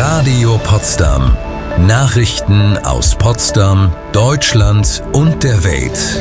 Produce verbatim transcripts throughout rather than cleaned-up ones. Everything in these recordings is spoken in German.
Radio Potsdam. Nachrichten aus Potsdam, Deutschland und der Welt.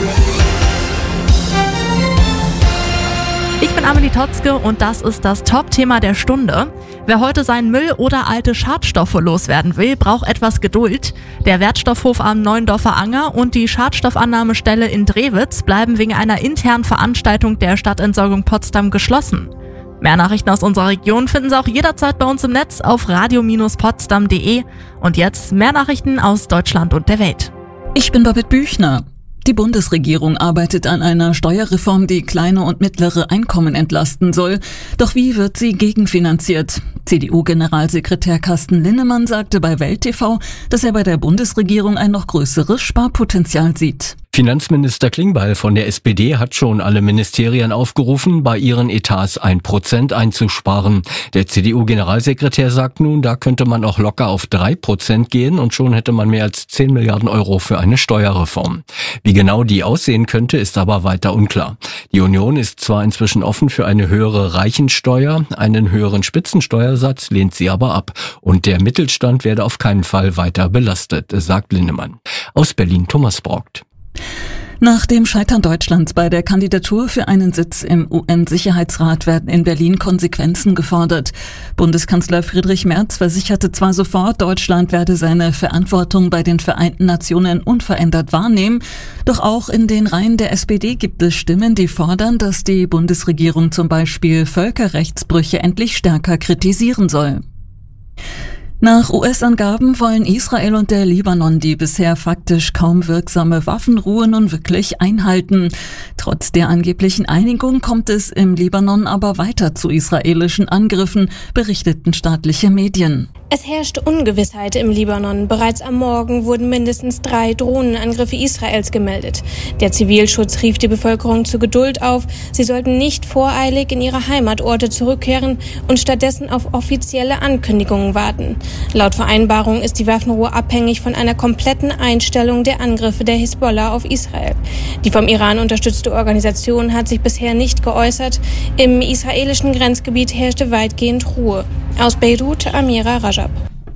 Ich bin Amelie Totzke und das ist das Top-Thema der Stunde. Wer heute seinen Müll oder alte Schadstoffe loswerden will, braucht etwas Geduld. Der Wertstoffhof am Neuendorfer Anger und die Schadstoffannahmestelle in Drewitz bleiben wegen einer internen Veranstaltung der Stadtentsorgung Potsdam geschlossen. Mehr Nachrichten aus unserer Region finden Sie auch jederzeit bei uns im Netz auf radio Bindestrich potsdam punkt de. Und jetzt mehr Nachrichten aus Deutschland und der Welt. Ich bin Babette Büchner. Die Bundesregierung arbeitet an einer Steuerreform, die kleine und mittlere Einkommen entlasten soll. Doch wie wird sie gegenfinanziert? C D U-Generalsekretär Carsten Linnemann sagte bei Welt T V, dass er bei der Bundesregierung ein noch größeres Sparpotenzial sieht. Finanzminister Klingbeil von der S P D hat schon alle Ministerien aufgerufen, bei ihren Etats ein Prozent einzusparen. Der C D U-Generalsekretär sagt nun, da könnte man auch locker auf drei Prozent gehen und schon hätte man mehr als zehn Milliarden Euro für eine Steuerreform. Wie genau die aussehen könnte, ist aber weiter unklar. Die Union ist zwar inzwischen offen für eine höhere Reichensteuer, einen höheren Spitzensteuersatz lehnt sie aber ab. Und der Mittelstand werde auf keinen Fall weiter belastet, sagt Linnemann. Aus Berlin Thomas Brockt. Nach dem Scheitern Deutschlands bei der Kandidatur für einen Sitz im U N-Sicherheitsrat werden in Berlin Konsequenzen gefordert. Bundeskanzler Friedrich Merz versicherte zwar sofort, Deutschland werde seine Verantwortung bei den Vereinten Nationen unverändert wahrnehmen, doch auch in den Reihen der S P D gibt es Stimmen, die fordern, dass die Bundesregierung zum Beispiel Völkerrechtsbrüche endlich stärker kritisieren soll. Nach U S-Angaben wollen Israel und der Libanon die bisher faktisch kaum wirksame Waffenruhe nun wirklich einhalten. Trotz der angeblichen Einigung kommt es im Libanon aber weiter zu israelischen Angriffen, berichteten staatliche Medien. Es herrschte Ungewissheit im Libanon. Bereits am Morgen wurden mindestens drei Drohnenangriffe Israels gemeldet. Der Zivilschutz rief die Bevölkerung zur Geduld auf. Sie sollten nicht voreilig in ihre Heimatorte zurückkehren und stattdessen auf offizielle Ankündigungen warten. Laut Vereinbarung ist die Waffenruhe abhängig von einer kompletten Einstellung der Angriffe der Hisbollah auf Israel. Die vom Iran unterstützte Organisation hat sich bisher nicht geäußert. Im israelischen Grenzgebiet herrschte weitgehend Ruhe. Aus Beirut, Amira Rajab.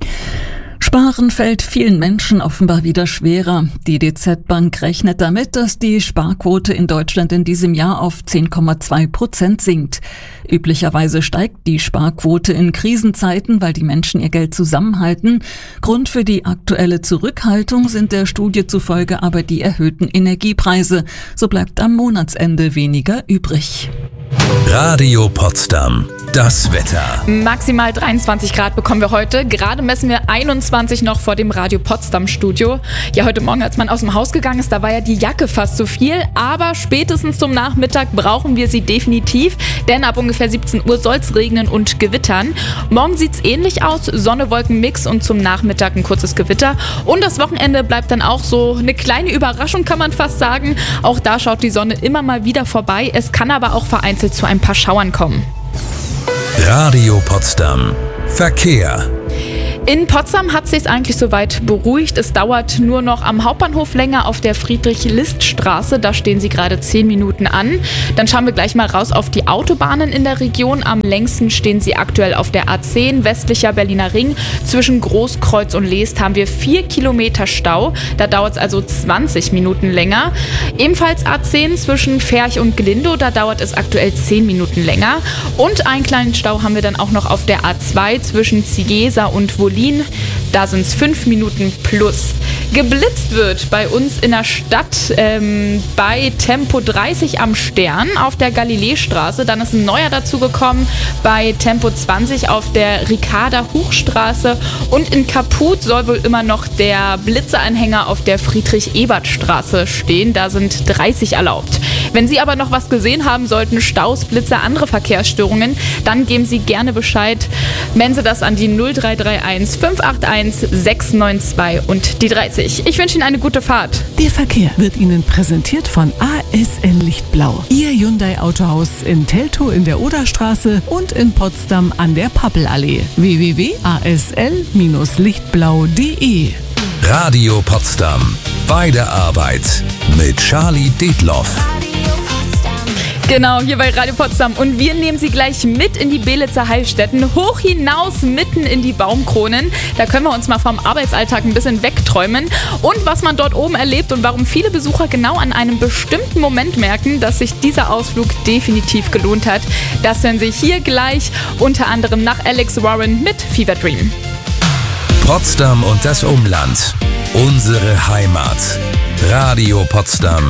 Sparen fällt vielen Menschen offenbar wieder schwerer. Die D Z Bank rechnet damit, dass die Sparquote in Deutschland in diesem Jahr auf zehn Komma zwei Prozent sinkt. Üblicherweise steigt die Sparquote in Krisenzeiten, weil die Menschen ihr Geld zusammenhalten. Grund für die aktuelle Zurückhaltung sind der Studie zufolge aber die erhöhten Energiepreise. So bleibt am Monatsende weniger übrig. Radio Potsdam. Das Wetter. Maximal dreiundzwanzig Grad bekommen wir heute. Gerade messen wir einundzwanzig noch vor dem Radio Potsdam Studio. Ja, heute Morgen, als man aus dem Haus gegangen ist, da war ja die Jacke fast zu viel. Aber spätestens zum Nachmittag brauchen wir sie definitiv. Denn ab ungefähr siebzehn Uhr soll es regnen und gewittern. Morgen sieht es ähnlich aus. Sonne-Wolken-Mix und zum Nachmittag ein kurzes Gewitter. Und das Wochenende bleibt dann auch so eine kleine Überraschung, kann man fast sagen. Auch da schaut die Sonne immer mal wieder vorbei. Es kann aber auch vereinzelt zu ein paar Schauern kommen. Radio Potsdam. Verkehr. In Potsdam hat sich's eigentlich soweit beruhigt. Es dauert nur noch am Hauptbahnhof länger auf der Friedrich-List-Straße. Da stehen sie gerade zehn Minuten an. Dann schauen wir gleich mal raus auf die Autobahnen in der Region. Am längsten stehen sie aktuell auf der A zehn, westlicher Berliner Ring. Zwischen Großkreuz und Leest haben wir vier Kilometer Stau. Da dauert es also zwanzig Minuten länger. Ebenfalls A zehn zwischen Ferch und Glindow. Da dauert es aktuell zehn Minuten länger. Und einen kleinen Stau haben wir dann auch noch auf der A zwei zwischen Zigesa und Wollin. Da sind es fünf Minuten plus. Geblitzt wird bei uns in der Stadt ähm, bei Tempo dreißig am Stern auf der Galileestraße. Dann ist ein neuer dazugekommen bei Tempo zwanzig auf der Ricarda-Huchstraße. Und in Kaput soll wohl immer noch der Blitzeanhänger auf der Friedrich-Ebert-Straße stehen. Da sind dreißig erlaubt. Wenn Sie aber noch was gesehen haben sollten, Staus, Blitze, andere Verkehrsstörungen, dann geben Sie gerne Bescheid. Melden Sie das an die null drei drei eins fünf acht eins sechs neun zwei und die dreißig. Ich wünsche Ihnen eine gute Fahrt. Der Verkehr wird Ihnen präsentiert von A S L Lichtblau. Ihr Hyundai Autohaus in Teltow in der Oderstraße und in Potsdam an der Pappelallee. w w w punkt a s l lichtblau punkt de Radio Potsdam. Bei der Arbeit mit Charlie Detloff. Genau, hier bei Radio Potsdam. Und wir nehmen Sie gleich mit in die Belitzer Heilstätten, hoch hinaus mitten in die Baumkronen. Da können wir uns mal vom Arbeitsalltag ein bisschen wegträumen. Und was man dort oben erlebt und warum viele Besucher genau an einem bestimmten Moment merken, dass sich dieser Ausflug definitiv gelohnt hat. Das hören Sie hier gleich, unter anderem nach Alex Warren mit Fever Dream. Potsdam und das Umland. Unsere Heimat. Radio Potsdam.